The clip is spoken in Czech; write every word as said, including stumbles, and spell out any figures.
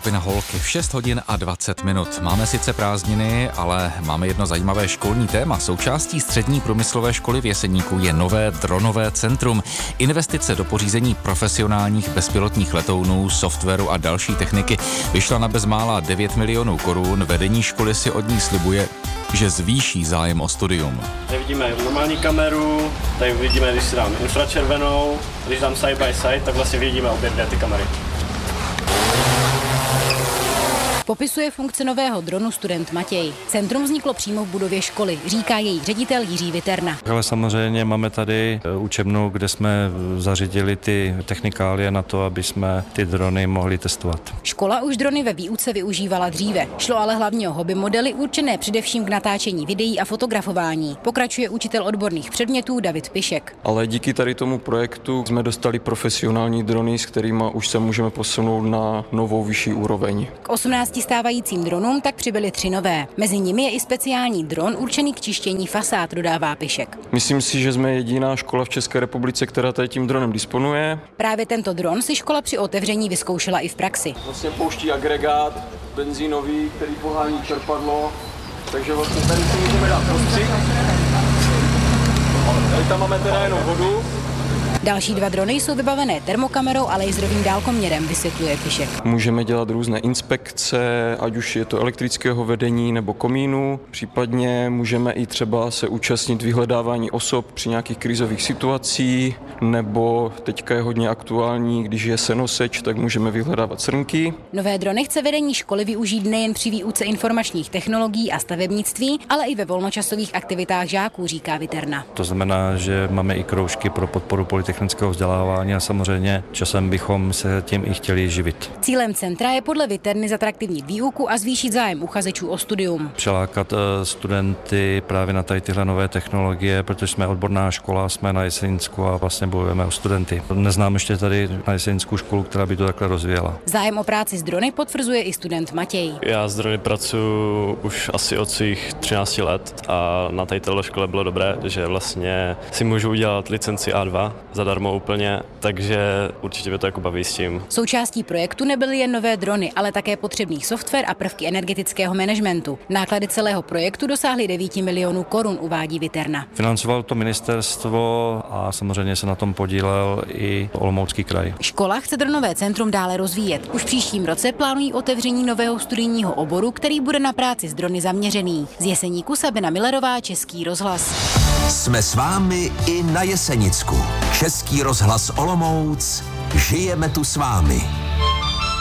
skupina Holky v šest hodin a dvacet minut. Máme sice prázdniny, ale máme jedno zajímavé školní téma. Součástí střední průmyslové školy v Jeseníku je nové dronové centrum. Investice do pořízení profesionálních bezpilotních letounů, softwaru a další techniky vyšla na bezmála devět milionů korun. Vedení školy si od ní slibuje, že zvýší zájem o studium. Tady vidíme normální kameru, tady vidíme, když si dám infračervenou, když dám side by side, tak vlastně vidíme obě dvě ty kamery. Popisuje funkci nového dronu student Matěj. Centrum vzniklo přímo v budově školy, říká její ředitel Jiří Viterna. Ale samozřejmě máme tady učebnu, kde jsme zařídili ty technikálie na to, aby jsme ty drony mohli testovat. Škola už drony ve výuce využívala dříve. Šlo ale hlavně o hobby modely určené především k natáčení videí a fotografování. Pokračuje učitel odborných předmětů David Pišek. Ale díky tady tomu projektu jsme dostali profesionální drony, s kterými už se můžeme posunout na novou vyšší úroveň. K osmnácti stávajícím dronům tak přibyly tři nové. Mezi nimi je i speciální dron určený k čištění fasád, dodává Pišek. Myslím si, že jsme jediná škola v České republice, která tady tím dronem disponuje. Právě tento dron si škola při otevření vyzkoušela i v praxi. Vlastně pouští agregát benzínový, který pohání čerpadlo, takže vlastně tady si můžeme dát prostřih. Tady tam máme teda jenom vodu. Další dva drony jsou vybavené termokamerou a laserovým dálkoměrem, vysvětluje Pišek. Můžeme dělat různé inspekce, ať už je to elektrického vedení nebo komínu. Případně můžeme i třeba se účastnit vyhledávání osob při nějakých krizových situacích, nebo teďka je hodně aktuální, když je senoseč, tak můžeme vyhledávat srnky. Nové drony chce vedení školy využít nejen při výuce informačních technologií a stavebnictví, ale i ve volnočasových aktivitách žáků, říká Viterna. To znamená, že máme i kroužky pro podporu technického vzdělávání a samozřejmě časem bychom se tím i chtěli živit. Cílem centra je podle Viterny zatraktivnit výuku a zvýšit zájem uchazečů o studium. Přilákat studenty právě na tady tyhle nové technologie, protože jsme odborná škola, jsme na Jesenícku a vlastně bojujeme o studenty. Neznám ještě tady na Jesenícku školu, která by to takhle rozvíjela. Zájem o práci s drony potvrzuje i student Matěj. Já s drony pracuji už asi od svých třinácti let a na této škole bylo dobré, že vlastně si můžu udělat licenci A dva zadarmo úplně, takže určitě mě to jako baví s tím. Součástí projektu nebyly jen nové drony, ale také potřebný software a prvky energetického managementu. Náklady celého projektu dosáhly devět milionů korun, uvádí Viterna. Financoval to ministerstvo a samozřejmě se na tom podílel i Olomoucký kraj. Škola chce dronové centrum dále rozvíjet. Už v příštím roce plánují otevření nového studijního oboru, který bude na práci s drony zaměřený. Z Jeseníku Sabina Millerová, Český rozhlas. Jsme s vámi i na Jesenicku. Český rozhlas Olomouc, žijeme tu s vámi.